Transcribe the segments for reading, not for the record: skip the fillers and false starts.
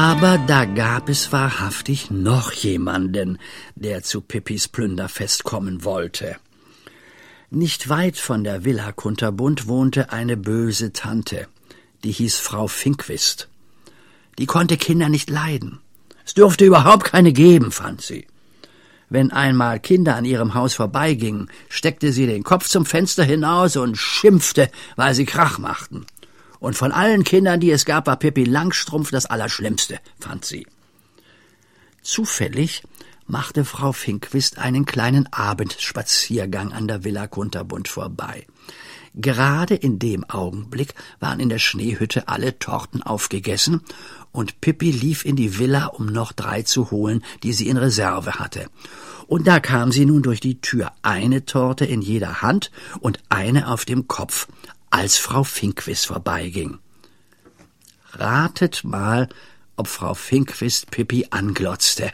Aber da gab es wahrhaftig noch jemanden, der zu Pippis Plünderfest kommen wollte. Nicht weit von der Villa Kunterbunt wohnte eine böse Tante, die hieß Frau Finkvist. Die konnte Kinder nicht leiden. Es durfte überhaupt keine geben, fand sie. Wenn einmal Kinder an ihrem Haus vorbeigingen, steckte sie den Kopf zum Fenster hinaus und schimpfte, weil sie Krach machten. Und von allen Kindern, die es gab, war Pippi Langstrumpf das Allerschlimmste, fand sie. Zufällig machte Frau Finkvist einen kleinen Abendspaziergang an der Villa Kunterbunt vorbei. Gerade in dem Augenblick waren in der Schneehütte alle Torten aufgegessen, und Pippi lief in die Villa, um noch 3 zu holen, die sie in Reserve hatte. Und da kam sie nun durch die Tür, eine Torte in jeder Hand und eine auf dem Kopf, als Frau Finkvist vorbeiging. Ratet mal, ob Frau Finkvist Pippi anglotzte.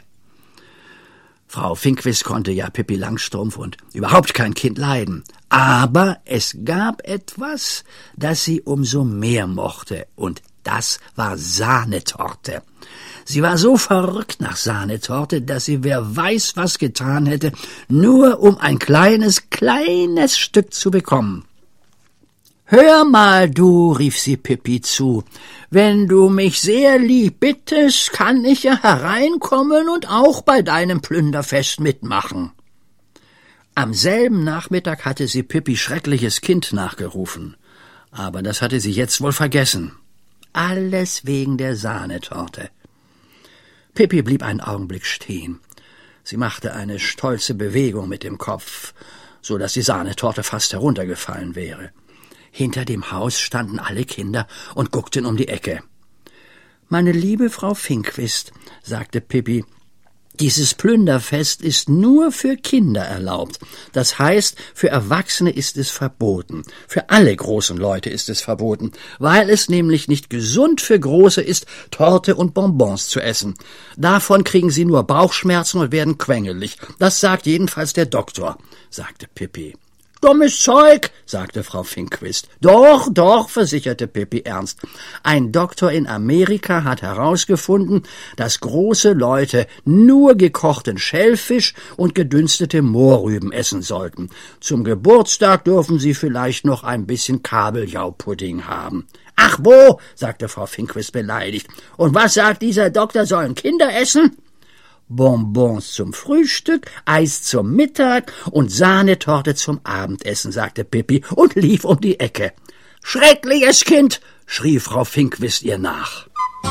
Frau Finkvist konnte ja Pippi Langstrumpf und überhaupt kein Kind leiden. Aber es gab etwas, das sie umso mehr mochte, und das war Sahnetorte. Sie war so verrückt nach Sahnetorte, dass sie wer weiß was getan hätte, nur um ein kleines Stück zu bekommen. »Hör mal, du«, rief sie Pippi zu, »wenn du mich sehr lieb bittest, kann ich ja hereinkommen und auch bei deinem Plünderfest mitmachen.« Am selben Nachmittag hatte sie Pippi schreckliches Kind nachgerufen, aber das hatte sie jetzt wohl vergessen. Alles wegen der Sahnetorte. Pippi blieb einen Augenblick stehen. Sie machte eine stolze Bewegung mit dem Kopf, so dass die Sahnetorte fast heruntergefallen wäre. Hinter dem Haus standen alle Kinder und guckten um die Ecke. »Meine liebe Frau Finkvist«, sagte Pippi, »dieses Plünderfest ist nur für Kinder erlaubt. Das heißt, für Erwachsene ist es verboten. Für alle großen Leute ist es verboten, weil es nämlich nicht gesund für Große ist, Torte und Bonbons zu essen. Davon kriegen sie nur Bauchschmerzen und werden quengelig. Das sagt jedenfalls der Doktor«, sagte Pippi. »Dummes Zeug«, sagte Frau Finkvist. »Doch«, versicherte Pippi ernst. »Ein Doktor in Amerika hat herausgefunden, dass große Leute nur gekochten Schellfisch und gedünstete Mohrrüben essen sollten. Zum Geburtstag dürfen sie vielleicht noch ein bisschen Kabeljaupudding haben.« »Ach wo«, sagte Frau Finkvist beleidigt. »Und was sagt dieser Doktor, sollen Kinder essen?« »Bonbons zum Frühstück, Eis zum Mittag und Sahnetorte zum Abendessen«, sagte Pippi und lief um die Ecke. »Schreckliches Kind«, schrie Frau Finkvist ihr nach.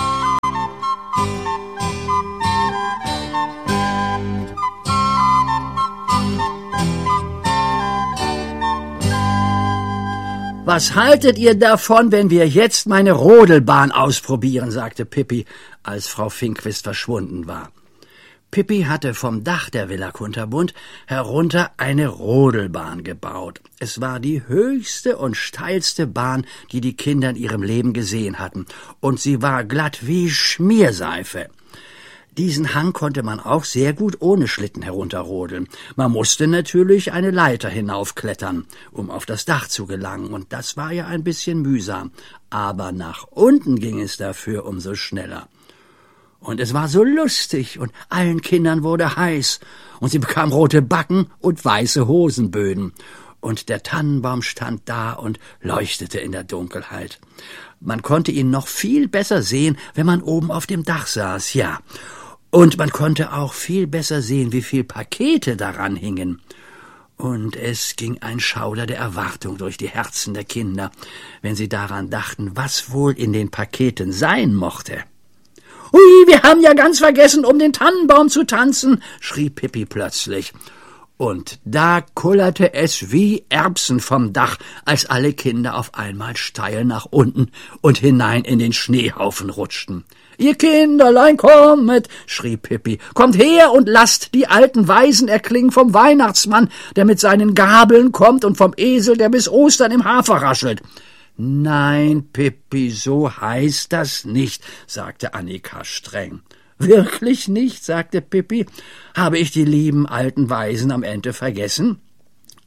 »Was haltet ihr davon, wenn wir jetzt meine Rodelbahn ausprobieren?«, sagte Pippi, als Frau Finkvist verschwunden war. Pippi hatte vom Dach der Villa Kunterbunt herunter eine Rodelbahn gebaut. Es war die höchste und steilste Bahn, die die Kinder in ihrem Leben gesehen hatten, und sie war glatt wie Schmierseife. Diesen Hang konnte man auch sehr gut ohne Schlitten herunterrodeln. Man musste natürlich eine Leiter hinaufklettern, um auf das Dach zu gelangen, und das war ja ein bisschen mühsam. Aber nach unten ging es dafür umso schneller. Und es war so lustig, und allen Kindern wurde heiß, und sie bekamen rote Backen und weiße Hosenböden. Und der Tannenbaum stand da und leuchtete in der Dunkelheit. Man konnte ihn noch viel besser sehen, wenn man oben auf dem Dach saß, ja. Und man konnte auch viel besser sehen, wie viel Pakete daran hingen. Und es ging ein Schauder der Erwartung durch die Herzen der Kinder, wenn sie daran dachten, was wohl in den Paketen sein mochte. »Ui, wir haben ja ganz vergessen, um den Tannenbaum zu tanzen«, schrie Pippi plötzlich. Und da kullerte es wie Erbsen vom Dach, als alle Kinder auf einmal steil nach unten und hinein in den Schneehaufen rutschten. »Ihr Kinderlein, kommet«, schrie Pippi, »kommt her und lasst die alten Weisen erklingen vom Weihnachtsmann, der mit seinen Gabeln kommt, und vom Esel, der bis Ostern im Hafer raschelt.« »Nein, Pippi, so heißt das nicht«, sagte Annika streng. »Wirklich nicht?«, sagte Pippi. »Habe ich die lieben alten Weisen am Ende vergessen?«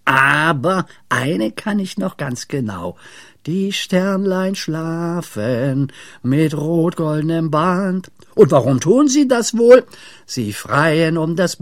Aber eine kann ich noch ganz genau. Die Sternlein schlafen mit rot-goldenem Band. Und warum tun sie das wohl? Sie freien um das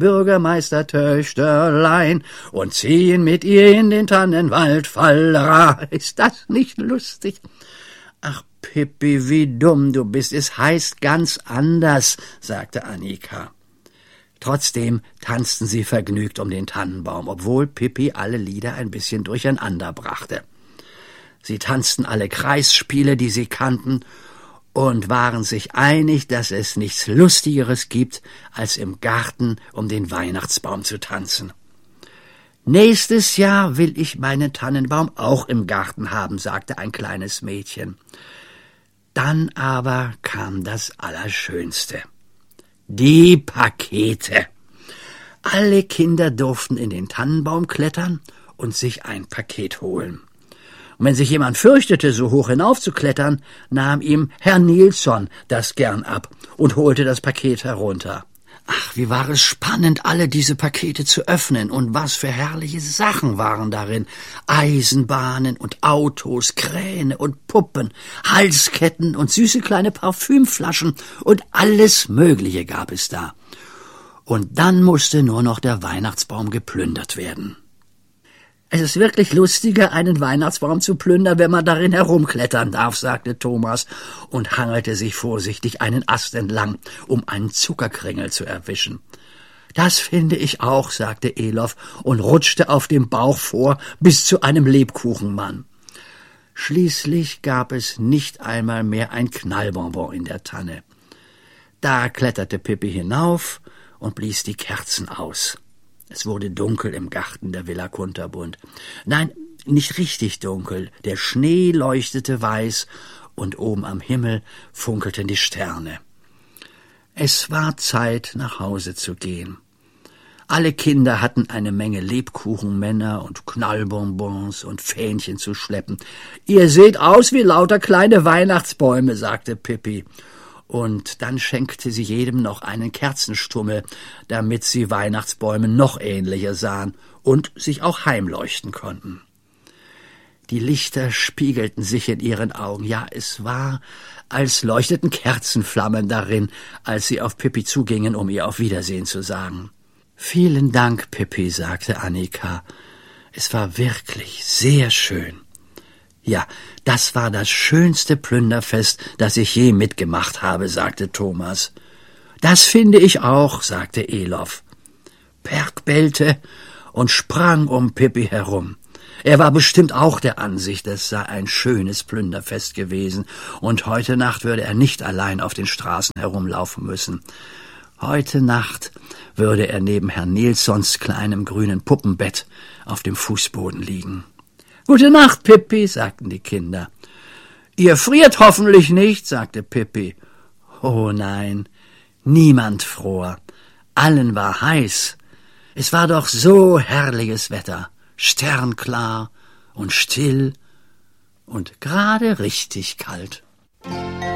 Bürgermeistertöchterlein und ziehen mit ihr in den Tannenwald. Fallera, ist das nicht lustig? Ach, Pippi, wie dumm du bist. Es heißt ganz anders, sagte Annika. Trotzdem tanzten sie vergnügt um den Tannenbaum, obwohl Pippi alle Lieder ein bisschen durcheinander brachte. Sie tanzten alle Kreisspiele, die sie kannten, und waren sich einig, dass es nichts Lustigeres gibt, als im Garten um den Weihnachtsbaum zu tanzen. »Nächstes Jahr will ich meinen Tannenbaum auch im Garten haben«, sagte ein kleines Mädchen. Dann aber kam das Allerschönste. Die Pakete. Alle Kinder durften in den Tannenbaum klettern und sich ein Paket holen. Und wenn sich jemand fürchtete, so hoch hinaufzuklettern, nahm ihm Herr Nilsson das gern ab und holte das Paket herunter. Ach, wie war es spannend, alle diese Pakete zu öffnen, und was für herrliche Sachen waren darin. Eisenbahnen und Autos, Kräne und Puppen, Halsketten und süße kleine Parfümflaschen und alles Mögliche gab es da. Und dann musste nur noch der Weihnachtsbaum geplündert werden. »Es ist wirklich lustiger, einen Weihnachtsbaum zu plündern, wenn man darin herumklettern darf«, sagte Thomas und hangelte sich vorsichtig einen Ast entlang, um einen Zuckerkringel zu erwischen. »Das finde ich auch«, sagte Elof und rutschte auf dem Bauch vor bis zu einem Lebkuchenmann. Schließlich gab es nicht einmal mehr ein Knallbonbon in der Tanne. Da kletterte Pippi hinauf und blies die Kerzen aus. Es wurde dunkel im Garten der Villa Kunterbund. Nein, nicht richtig dunkel. Der Schnee leuchtete weiß und oben am Himmel funkelten die Sterne. Es war Zeit, nach Hause zu gehen. Alle Kinder hatten eine Menge Lebkuchenmänner und Knallbonbons und Fähnchen zu schleppen. »Ihr seht aus wie lauter kleine Weihnachtsbäume«, sagte Pippi. Und dann schenkte sie jedem noch einen Kerzenstummel, damit sie Weihnachtsbäumen noch ähnlicher sahen und sich auch heimleuchten konnten. Die Lichter spiegelten sich in ihren Augen. Ja, es war, als leuchteten Kerzenflammen darin, als sie auf Pippi zugingen, um ihr auf Wiedersehen zu sagen. »Vielen Dank, Pippi«, sagte Annika. »Es war wirklich sehr schön.« »Ja, das war das schönste Plünderfest, das ich je mitgemacht habe«, sagte Thomas. »Das finde ich auch«, sagte Elof. Perk bellte und sprang um Pippi herum. Er war bestimmt auch der Ansicht, es sei ein schönes Plünderfest gewesen, und heute Nacht würde er nicht allein auf den Straßen herumlaufen müssen. Heute Nacht würde er neben Herrn Nilssons kleinem grünen Puppenbett auf dem Fußboden liegen. »Gute Nacht, Pippi«, sagten die Kinder. »Ihr friert hoffentlich nicht«, sagte Pippi. Oh nein, niemand fror. Allen war heiß. Es war doch so herrliches Wetter, sternklar und still und gerade richtig kalt.